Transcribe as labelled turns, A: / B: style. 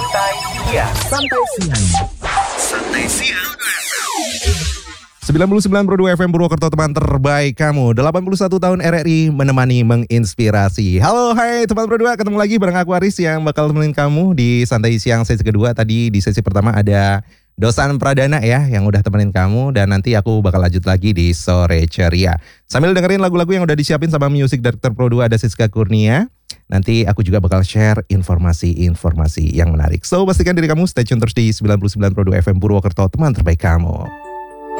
A: Santai Siang.
B: Santai Siang.
A: Santai Siang.
C: 99.2 FM Purwokerto, teman terbaik kamu. 81 tahun RRI menemani, menginspirasi. Halo, hai teman berdua, ketemu lagi bareng aku Aris yang bakal temenin kamu di Santai Siang sesi kedua. Tadi di sesi pertama ada Dosan Pradana ya yang udah temenin kamu, dan nanti aku bakal lanjut lagi di Sore Ceria. Sambil dengerin lagu-lagu yang udah disiapin sama Music Director Pro 2 ada Siska Kurnia. Nanti aku juga bakal share informasi-informasi yang menarik. So pastikan diri kamu stay tune terus di 99.2 FM Purwokerto, teman terbaik kamu.